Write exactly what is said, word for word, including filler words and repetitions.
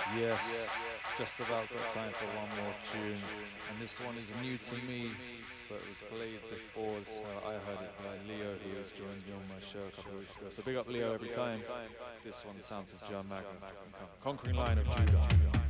Yes, just about got time for one more tune. And this one is new to me, but it was played before, so I heard it by Leo, who was joined me on my show a couple of weeks ago. So big up Leo every time. This one, Sounds of John Magnum, Conquering Lion of Judah.